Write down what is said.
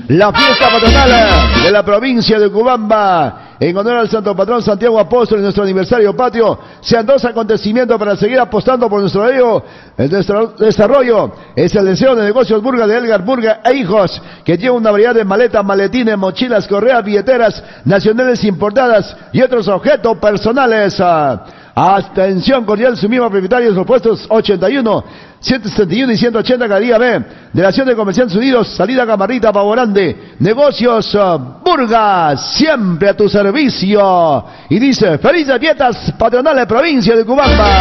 la fiesta patronal de la provincia de Cobamba, en honor al santo patrón Santiago Apóstol y nuestro aniversario patrio. Sean dos acontecimientos para seguir apostando por nuestro desarrollo. Es el deseo de negocios Burga de Edgar Burga e Hijos, que lleva una variedad de maletas, maletines, mochilas, correas, billeteras nacionales importadas y otros objetos personales. Atención cordial, su mismo propietario, los puestos 81, 161 y 180 Galería B, Delegación de Comerciantes Unidos, salida Gamarrita, Pavorande, Negocios Burga, siempre a tu servicio. Y dice, felices fiestas patronales, provincia de Cobamba.